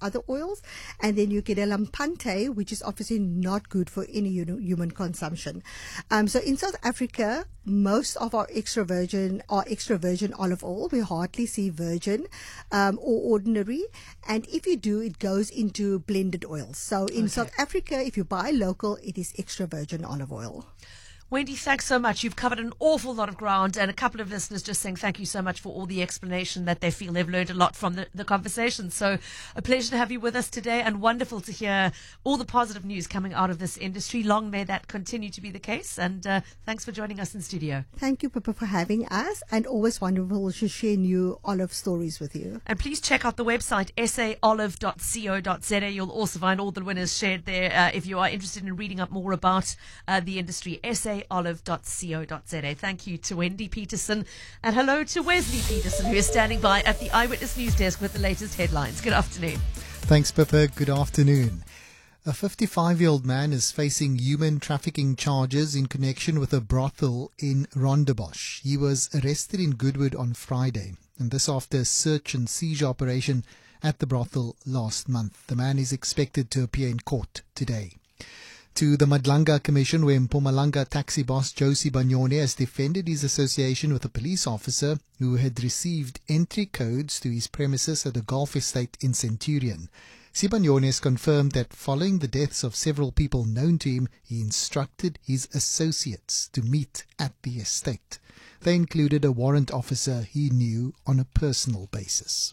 other oils. And then you get a lampante, which is obviously not good for any human consumption. So in South Africa, most of our extra virgin olive oil. We hardly see virgin or ordinary. And if you do, it goes into blended oils. So in South Africa, if you buy local, it is extra virgin olive oil. Wendy, thanks so much. You've covered an awful lot of ground, and a couple of listeners just saying thank you so much for all the explanation, that they feel they've learned a lot from the conversation. So a pleasure to have you with us today, and wonderful to hear all the positive news coming out of this industry. Long may that continue to be the case, and thanks for joining us in studio. Thank you, Pippa, for having us, and always wonderful to share new olive stories with you. And please check out the website, saolive.co.za. You'll also find all the winners shared there if you are interested in reading up more about the industry. saolive.co.za. Thank you to Wendy Peterson, and hello to Wesley Peterson, who is standing by at the Eyewitness News Desk with the latest headlines. Good afternoon. Thanks, Pippa. Good afternoon. A 55-year-old man is facing human trafficking charges in connection with a brothel in Rondebosch. He was arrested in Goodwood on Friday, and this after a search and seizure operation at the brothel last month. The man is expected to appear in court today. To the Madlanga Commission, where Mpumalanga taxi boss Josie Banyone has defended his association with a police officer who had received entry codes to his premises at a golf estate in Centurion. Sibanyone has confirmed that following the deaths of several people known to him, he instructed his associates to meet at the estate. They included a warrant officer he knew on a personal basis.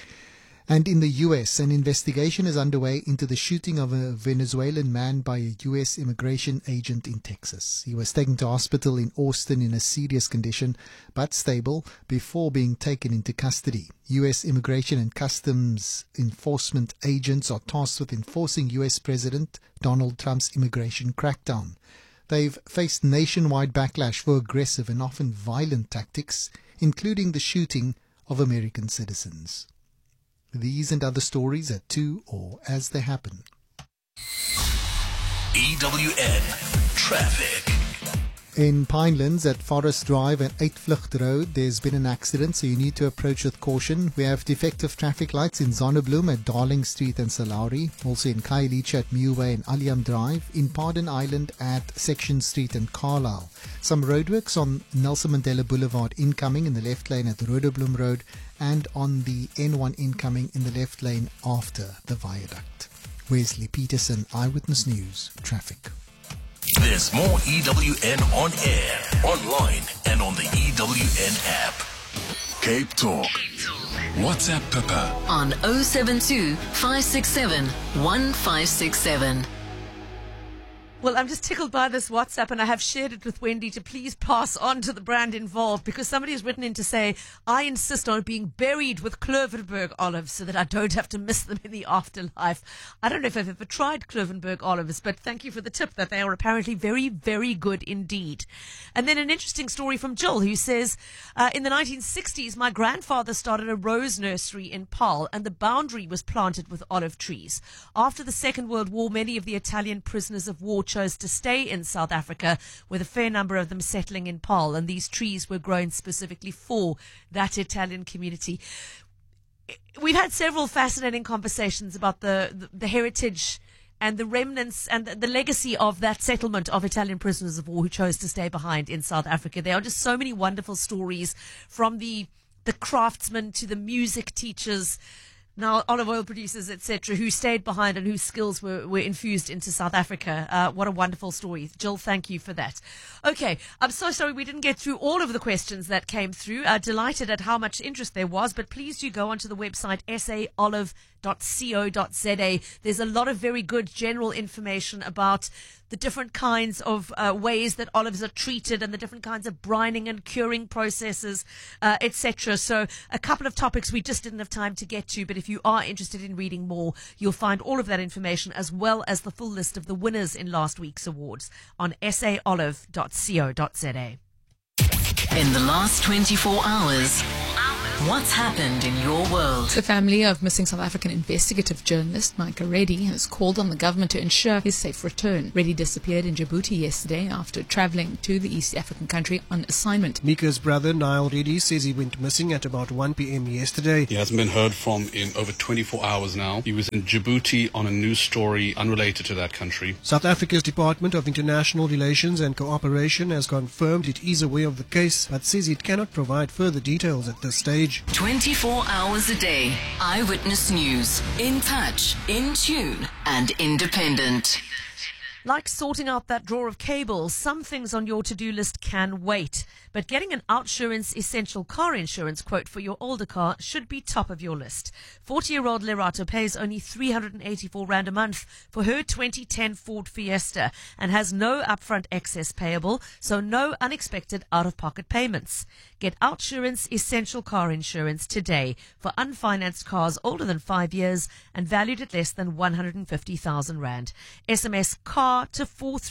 And in the U.S., an investigation is underway into the shooting of a Venezuelan man by a U.S. immigration agent in Texas. He was taken to hospital in Austin in a serious condition, but stable, before being taken into custody. U.S. Immigration and Customs Enforcement agents are tasked with enforcing U.S. President Donald Trump's immigration crackdown. They've faced nationwide backlash for aggressive and often violent tactics, including the shooting of American citizens. These and other stories at 2 or as they happen. EWN Traffic. In Pinelands at Forest Drive and 8 Vlucht Road, there's been an accident, so you need to approach with caution. We have defective traffic lights in Zonnebloem at Darling Street and Salauri, also in Khayelitsha at Muway and Aliam Drive, in Pardon Island at Section Street and Carlisle. Some roadworks on Nelson Mandela Boulevard incoming in the left lane at Rhodobloem Road, and on the N1 incoming in the left lane after the viaduct. Wesley Peterson, Eyewitness News, Traffic. There's more EWN on air, online, and on the EWN app. Cape Talk. WhatsApp Pippa on 072 567 1567. Well, I'm just tickled by this WhatsApp, and I have shared it with Wendy to please pass on to the brand involved, because somebody has written in to say, I insist on being buried with Klovenberg olives so that I don't have to miss them in the afterlife. I don't know if I've ever tried Klovenberg olives, but thank you for the tip that they are apparently very, very good indeed. And then an interesting story from Jill, who says, in the 1960s, my grandfather started a rose nursery in Paarl, and the boundary was planted with olive trees. After the Second World War, many of the Italian prisoners of war chose to stay in South Africa, with a fair number of them settling in Paarl, and these trees were grown specifically for that Italian community. We've had several fascinating conversations about the heritage and the remnants and the legacy of that settlement of Italian prisoners of war who chose to stay behind in South Africa. There are just so many wonderful stories, from the craftsmen to the music teachers, now olive oil producers, etc., who stayed behind and whose skills were infused into South Africa. What a wonderful story. Jill, thank you for that. Okay, I'm so sorry we didn't get through all of the questions that came through. Delighted at how much interest there was, but please do go onto the website saolive.co.za. There's a lot of very good general information about the different kinds of ways that olives are treated, and the different kinds of brining and curing processes, etc. So a couple of topics we just didn't have time to get to, but if you are interested in reading more, you'll find all of that information, as well as the full list of the winners in last week's awards, on saolive.co.za. In the last 24 hours, What's happened in your world? The family of missing South African investigative journalist Micah Reddy has called on the government to ensure his safe return. Reddy disappeared in Djibouti yesterday after travelling to the East African country on assignment. Mika's brother Niall Reddy says he went missing at about 1 p.m. yesterday. He hasn't been heard from in over 24 hours now. He was in Djibouti on a news story unrelated to that country. South Africa's Department of International Relations and Cooperation has confirmed it is aware of the case, but says it cannot provide further details at this stage. 24 hours a day. Eyewitness News. In touch, in tune, and independent. Like sorting out that drawer of cables, some things on your to-do list can wait. But getting an Outsurance Essential Car Insurance quote for your older car should be top of your list. 40-year-old Lerato pays only 384 Rand a month for her 2010 Ford Fiesta and has no upfront excess payable, so no unexpected out-of-pocket payments. Get Outsurance Essential Car Insurance today for unfinanced cars older than 5 years and valued at less than 150,000 Rand. SMS CAR to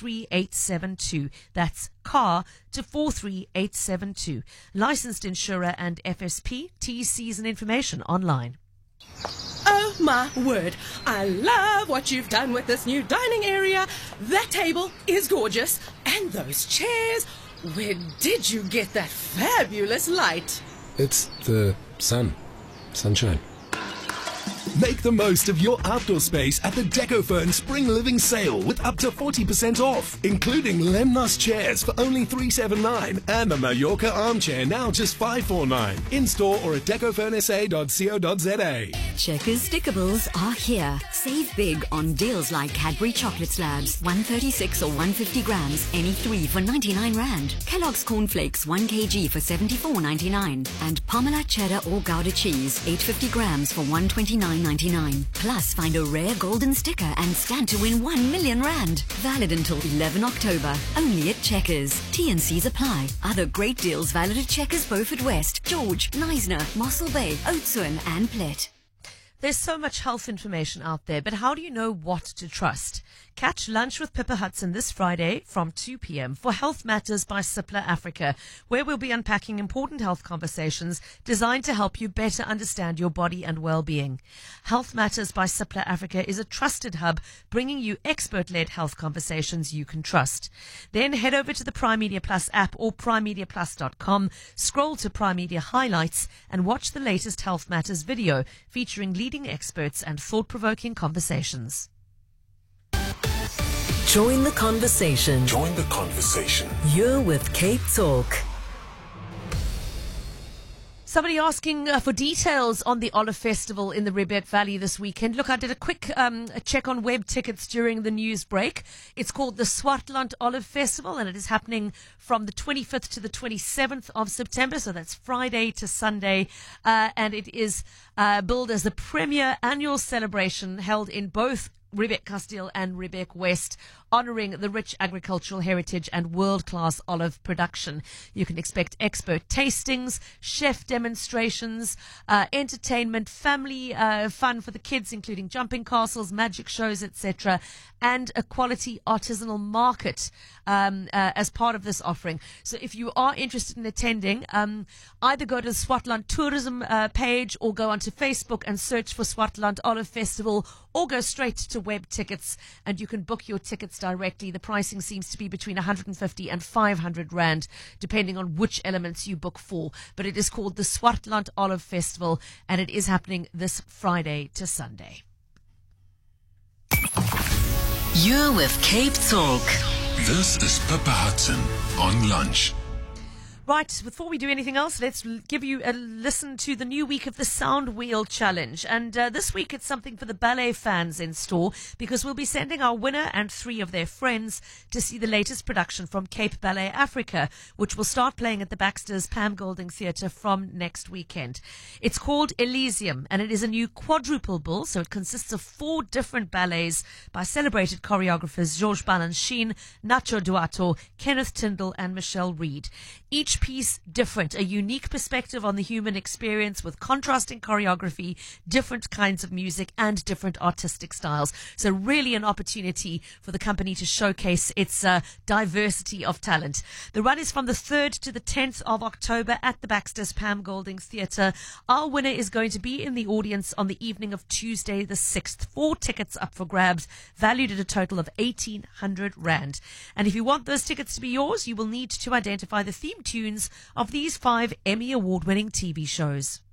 43872. That's CAR to 43872. Licensed insurer and FSP. TCs and information online. Oh my word, I love what you've done with this new dining area. That table is gorgeous. And those chairs, where did you get that fabulous light? It's the sunshine. Make the most of your outdoor space at the DecoFern Spring Living Sale with up to 40% off, including Lemnos chairs for only $379 and the Mallorca armchair now just $549. In-store or at decofernsa.co.za. Checkers Stickables are here. Save big on deals like Cadbury Chocolate Slabs, 136 or 150 grams, any 3 for 99 Rand. Kellogg's Cornflakes, 1 kg for 74.99. And Parmalat Cheddar or Gouda Cheese, 850 grams for 129.99. Plus, find a rare golden sticker and stand to win 1 million Rand. Valid until 11 October. Only at Checkers. T&Cs apply. Other great deals valid at Checkers Beaufort West, George, Neisner, Mossel Bay, Oudtshoorn and Plet. There's so much health information out there, but how do you know what to trust? Catch Lunch with Pippa Hudson this Friday from 2 p.m. for Health Matters by Cipla Africa, where we'll be unpacking important health conversations designed to help you better understand your body and well-being. Health Matters by Cipla Africa is a trusted hub bringing you expert-led health conversations you can trust. Then head over to the Prime Media Plus app or primemediaplus.com, scroll to Prime Media Highlights and watch the latest Health Matters video featuring leading experts and thought-provoking conversations. Join the conversation. Join the conversation. You're with Cape Talk. Somebody asking for details on the Olive Festival in the Riebeek Valley this weekend. Look, I did a quick check on web tickets during the news break. It's called the Swartland Olive Festival, and it is happening from the 25th to the 27th of September. So that's Friday to Sunday. And it is billed as the premier annual celebration held in both Riebeek Castile and Riebeek West, honouring the rich agricultural heritage and world-class olive production. You can expect expert tastings, chef demonstrations, entertainment, family fun for the kids, including jumping castles, magic shows, etc., and a quality artisanal market as part of this offering. So if you are interested in attending, either go to the Swartland Tourism page or go onto Facebook and search for Swartland Olive Festival, or go straight to web tickets and you can book your tickets directly. The pricing seems to be between 150 and 500 Rand, depending on which elements you book for. But it is called the Swartland Olive Festival, and it is happening this Friday to Sunday. You're with Cape Talk. This is Pippa Hudson on Lunch. Right, before we do anything else, let's give you a listen to the new week of the Sound Wheel Challenge. And this week it's something for the ballet fans in store, because we'll be sending our winner and 3 of their friends to see the latest production from Cape Ballet Africa, which will start playing at the Baxter's Pam Golding Theatre from next weekend. It's called Elysium, and it is a new quadruple bill, so it consists of 4 different ballets by celebrated choreographers Georges Balanchine, Nacho Duato, Kenneth Tyndall and Michelle Reed. Each each piece different, a unique perspective on the human experience with contrasting choreography, different kinds of music, and different artistic styles. So really an opportunity for the company to showcase its diversity of talent. The run is from the 3rd to the 10th of October at the Baxter's Pam Goldings Theatre. Our winner is going to be in the audience on the evening of Tuesday the 6th. 4 tickets up for grabs, valued at a total of 1,800 Rand. And if you want those tickets to be yours, you will need to identify the theme tunes of these 5 Emmy Award-winning TV shows.